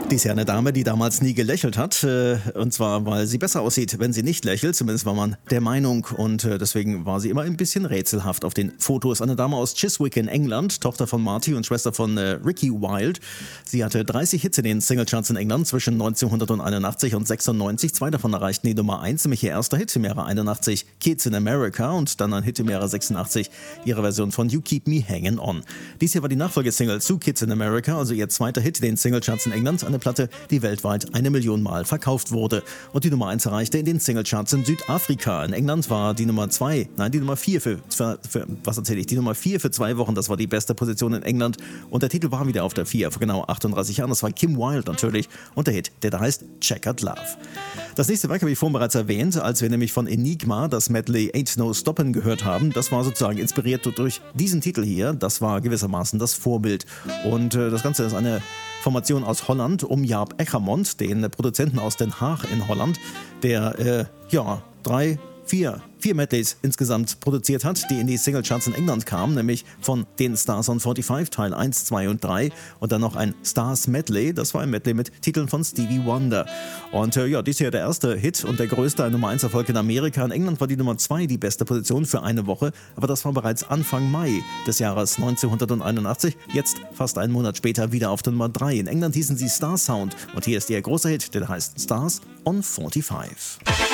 Dies ist ja eine Dame, die damals nie gelächelt hat. Und zwar, weil sie besser aussieht, wenn sie nicht lächelt. Zumindest war man der Meinung. Und deswegen war sie immer ein bisschen rätselhaft auf den Fotos. Eine Dame aus Chiswick in England, Tochter von Marty und Schwester von Ricky Wilde. Sie hatte 30 Hits in den Singlecharts in England zwischen 1981 und 96. Zwei davon erreichten die Nummer 1, nämlich ihr erster Hit im Jahre 81, Kids in America. Und dann ein Hit im Jahre 86, ihre Version von You Keep Me Hanging On. Dies hier war die Nachfolgesingle zu Kids in America, also ihr zweiter Hit in den Singlecharts in England. Eine Platte, die weltweit 1 Million Mal verkauft wurde. Und die Nummer 1 erreichte in den Singlecharts in Südafrika. In England war die Nummer 4 für 2 Wochen. Das war die beste Position in England. Und der Titel war wieder auf der 4 vor genau 38 Jahren. Das war Kim Wilde natürlich. Und der Hit, der da heißt Checkered Love. Das nächste Werk habe ich vorhin bereits erwähnt, als wir nämlich von Enigma das Medley Ain't No Stoppin' gehört haben. Das war sozusagen inspiriert durch diesen Titel hier. Das war gewissermaßen das Vorbild. Und das Ganze ist eine Formation aus Holland um Jaap Eggermond, den Produzenten aus Den Haag in Holland, der vier Medleys insgesamt produziert hat, die in die Singlecharts in England kamen, nämlich von den Stars on 45, Teil 1, 2 und 3 und dann noch ein Stars Medley, das war ein Medley mit Titeln von Stevie Wonder. Und dies hier der erste Hit und der größte, ein Nummer 1 Erfolg in Amerika. In England war die Nummer 2 die beste Position für eine Woche, aber das war bereits Anfang Mai des Jahres 1981, jetzt fast einen Monat später wieder auf der Nummer 3. In England hießen sie Star Sound und hier ist ihr großer Hit, der heißt Stars on 45.